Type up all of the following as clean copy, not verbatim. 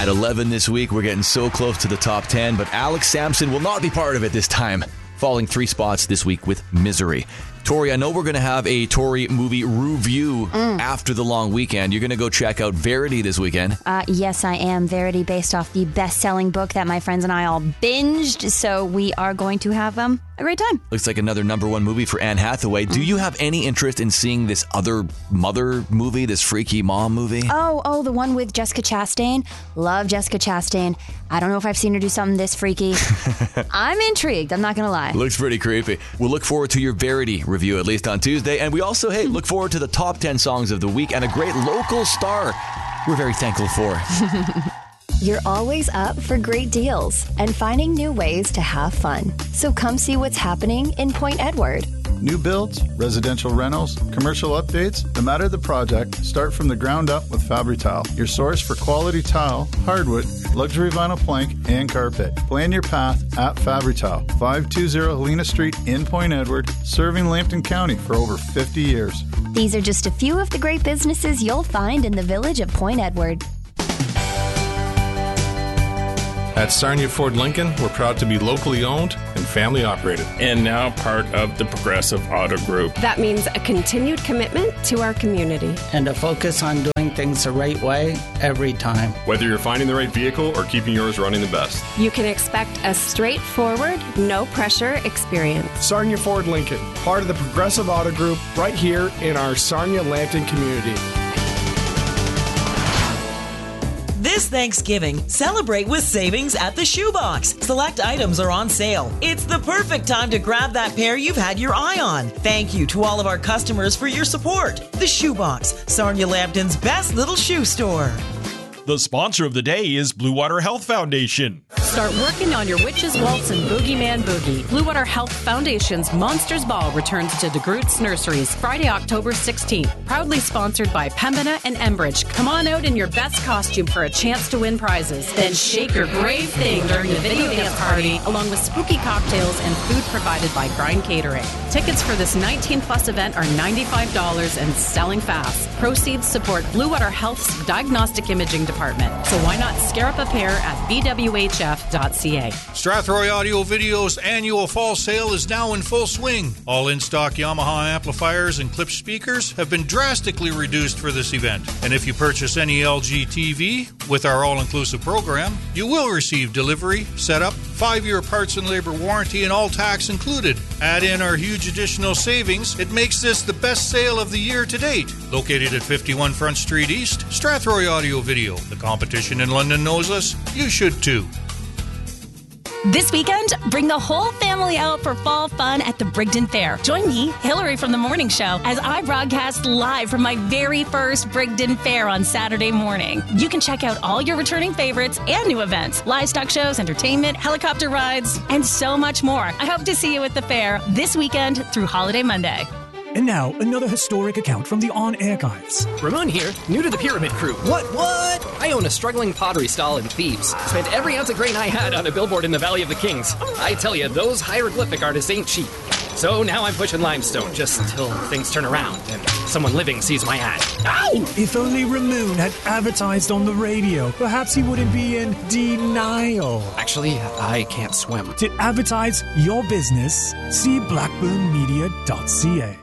At 11 this week, we're getting so close to the top 10, but Alex Sampson will not be part of it this time, falling 3 spots this week with Misery. Tori, I know we're going to have a Tori movie review after the long weekend. You're going to go check out Verity this weekend. Yes, I am. Verity, based off the best-selling book that my friends and I all binged. So we are going to have a great time. Looks like another #1 movie for Anne Hathaway. Do you have any interest in seeing this other mother movie, this freaky mom movie? Oh, the one with Jessica Chastain. Love Jessica Chastain. I don't know if I've seen her do something this freaky. I'm intrigued. I'm not going to lie. Looks pretty creepy. We'll look forward to your Verity review, at least on Tuesday. And we also, look forward to the top 10 songs of the week and a great local star we're very thankful for. You're always up for great deals and finding new ways to have fun. So come see what's happening in Point Edward. New builds, residential rentals, commercial updates, no matter the project, start from the ground up with Fabri-Tile, your source for quality tile, hardwood, luxury vinyl plank, and carpet. Plan your path at Fabri-Tile, 520 Helena Street in Point Edward, serving Lambton County for over 50 years. These are just a few of the great businesses you'll find in the village of Point Edward. At Sarnia Ford Lincoln, we're proud to be locally owned and family operated. And now part of the Progressive Auto Group. That means a continued commitment to our community. And a focus on doing things the right way every time. Whether you're finding the right vehicle or keeping yours running the best. You can expect a straightforward, no-pressure experience. Sarnia Ford Lincoln, part of the Progressive Auto Group, right here in our Sarnia-Lambton community. This Thanksgiving, celebrate with savings at the Shoebox. Select items are on sale. It's the perfect time to grab that pair you've had your eye on. Thank you to all of our customers for your support. The Shoebox, Sarnia-Lambton's best little shoe store. The sponsor of the day is Blue Water Health Foundation. Start working on your Witches Waltz and Boogeyman Boogie. Blue Water Health Foundation's Monsters Ball returns to DeGroote's Nurseries Friday, October 16th. Proudly sponsored by Pembina and Enbridge. Come on out in your best costume for a chance to win prizes. Then shake your brave thing during the video dance party, along with spooky cocktails and food provided by Grind Catering. Tickets for this 19-plus event are $95 and selling fast. Proceeds support Blue Water Health's Diagnostic Imaging Department. So why not scare up a pair at bwhf.ca. Strathroy Audio Video's annual fall sale is now in full swing. All in-stock Yamaha amplifiers and Klipsch speakers have been drastically reduced for this event. And if you purchase any LG TV with our all-inclusive program, you will receive delivery, setup, 5-year parts and labor warranty, and all tax included. Add in our huge additional savings, it makes this the best sale of the year to date. Located at 51 Front Street East, Strathroy Audio Video. The competition in London knows us. You should too. This weekend, bring the whole family out for fall fun at the Brigden Fair. Join me, Hillary from The Morning Show, as I broadcast live from my very first Brigden Fair on Saturday morning. You can check out all your returning favorites and new events, livestock shows, entertainment, helicopter rides, and so much more. I hope to see you at the fair this weekend through Holiday Monday. And now, another historic account from the On Archives. Ramon here, new to the Pyramid Crew. What? I own a struggling pottery stall in Thebes. Spent every ounce of grain I had on a billboard in the Valley of the Kings. I tell you, those hieroglyphic artists ain't cheap. So now I'm pushing limestone, just until things turn around and someone living sees my ad. Ow! If only Ramon had advertised on the radio, perhaps he wouldn't be in denial. Actually, I can't swim. To advertise your business, see blackburnmedia.ca.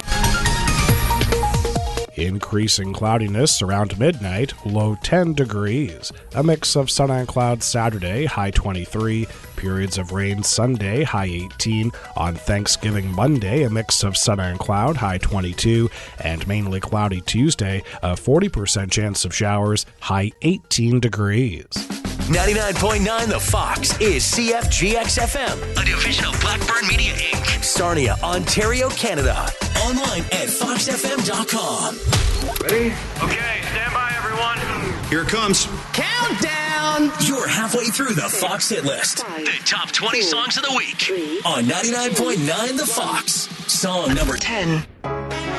Increasing cloudiness around midnight, low 10 degrees. A mix of sun and clouds Saturday, high 23. Periods of rain Sunday, high 18. On Thanksgiving Monday, a mix of sun and cloud, high 22. And mainly cloudy Tuesday, a 40% chance of showers, high 18 degrees. 99.9 The Fox is CFGX-FM, a division of Blackburn Media Inc. Sarnia, Ontario, Canada. Online at foxfm.com. Ready? Okay, stand by, everyone. Here it comes. Countdown! You're halfway through the Fox hit list. The top 20 songs of the week on 99.9 The Fox. Song number 10.